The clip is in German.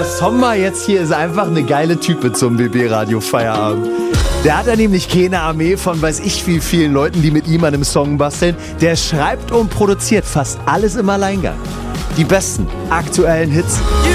der Sommer jetzt hier ist einfach eine geile Type zum BB-Radio Feierabend. Der hat ja nämlich keine Armee von weiß ich wie vielen Leuten, die mit ihm an einem Song basteln. Der schreibt und produziert fast alles im Alleingang. Die besten aktuellen Hits.